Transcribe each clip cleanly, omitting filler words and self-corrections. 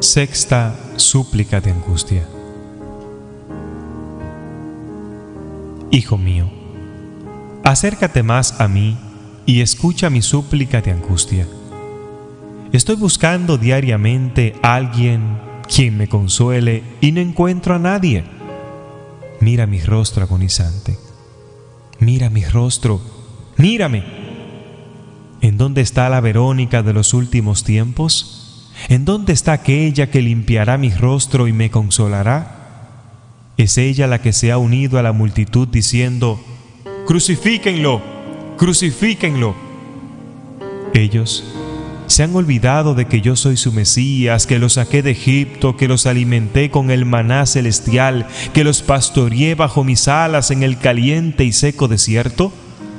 Sexta súplica de angustia. Hijo mío, acércate más a mí y escucha mi súplica de angustia. Estoy buscando diariamente a alguien quien me consuele y no encuentro a nadie. Mira mi rostro agonizante. Mira mi rostro. Mírame. ¿En dónde está la Verónica de los últimos tiempos? ¿En dónde está aquella que limpiará mi rostro y me consolará? Es ella la que se ha unido a la multitud diciendo: ¡Crucifíquenlo! ¡Crucifíquenlo! Ellos se han olvidado de que yo soy su Mesías, que los saqué de Egipto, que los alimenté con el maná celestial, que los pastoreé bajo mis alas en el caliente y seco desierto.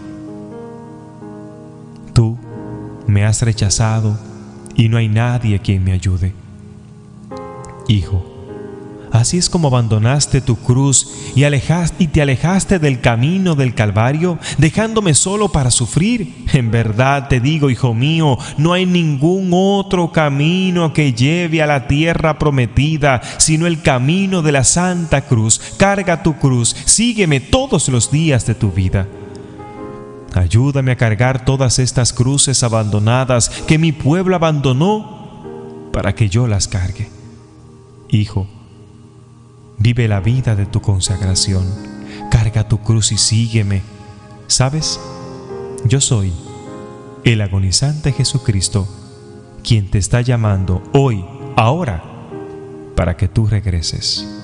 Tú me has rechazado y no hay nadie quien me ayude. Hijo, así es como abandonaste tu cruz y te alejaste del camino del Calvario, dejándome solo para sufrir. En verdad te digo, hijo mío, no hay ningún otro camino que lleve a la tierra prometida, sino el camino de la Santa Cruz. Carga tu cruz, sígueme todos los días de tu vida. Ayúdame a cargar todas estas cruces abandonadas que mi pueblo abandonó para que yo las cargue. Hijo, vive la vida de tu consagración. Carga tu cruz y sígueme. ¿Sabes? Yo soy el agonizante Jesucristo, quien te está llamando hoy, ahora, para que tú regreses.